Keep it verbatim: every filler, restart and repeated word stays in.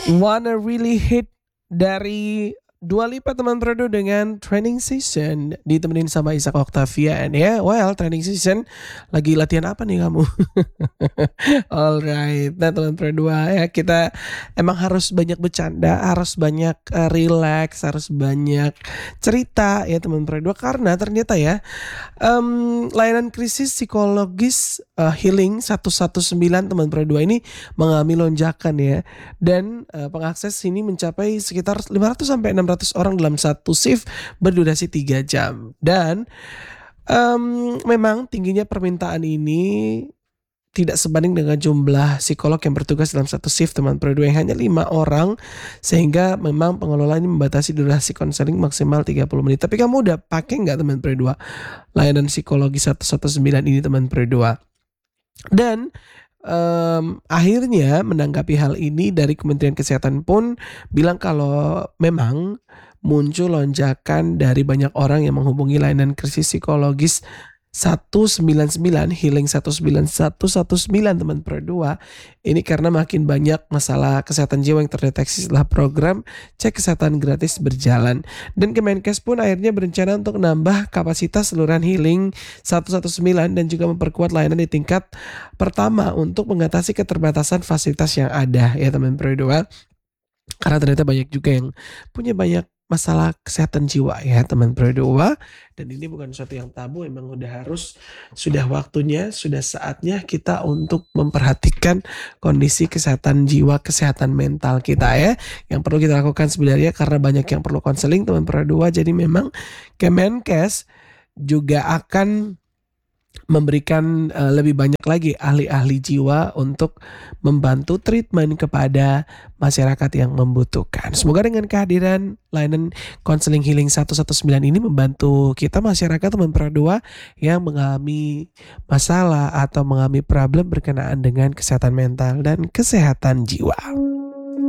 Wanna really hit dari Dua Lipa teman Prodo dengan training session ditemenin sama Ishak Octavian ya. Well, training session lagi latihan apa nih kamu? Alright, nah teman Prodo ya kita emang harus banyak bercanda, harus banyak uh, relax, harus banyak cerita ya teman Prodo karena ternyata ya um, layanan krisis psikologis uh, healing seratus sembilan belas teman Prodo ini mengalami lonjakan ya. Dan uh, pengakses ini mencapai sekitar lima ratus sampai enam ratus orang dalam satu shift berdurasi tiga jam. Dan um, memang tingginya permintaan ini tidak sebanding dengan jumlah psikolog yang bertugas dalam satu shift teman Prodo yang hanya lima orang, sehingga memang pengelola ini membatasi durasi konseling maksimal tiga puluh menit. Tapi kamu udah pakai nggak teman Prodo layanan psikologi seratus sembilan belas ini teman Prodo? Dan Um, akhirnya menanggapi hal ini dari Kementerian Kesehatan pun bilang kalau memang muncul lonjakan dari banyak orang yang menghubungi layanan krisis psikologis seratus sembilan puluh sembilan Healing satu sembilan satu satu sembilan teman Prodo. Ini karena makin banyak masalah kesehatan jiwa yang terdeteksi setelah program cek kesehatan gratis berjalan. Dan Kemenkes pun akhirnya berencana untuk menambah kapasitas seluruhan Healing satu satu sembilan dan juga memperkuat layanan di tingkat pertama untuk mengatasi keterbatasan fasilitas yang ada ya teman Prodo. Karena ternyata banyak juga yang punya banyak masalah kesehatan jiwa ya teman Prodo. Dan ini bukan sesuatu yang tabu, emang udah harus, sudah waktunya, sudah saatnya kita untuk memperhatikan kondisi kesehatan jiwa, kesehatan mental kita ya. Yang perlu kita lakukan sebenarnya karena banyak yang perlu konseling teman Prodo. Jadi memang Kemenkes juga akan memberikan uh, lebih banyak lagi ahli-ahli jiwa untuk membantu treatment kepada masyarakat yang membutuhkan. Semoga dengan kehadiran layanan konseling healing seratus sembilan belas ini membantu kita masyarakat teman Prodo yang mengalami masalah atau mengalami problem berkenaan dengan kesehatan mental dan kesehatan jiwa.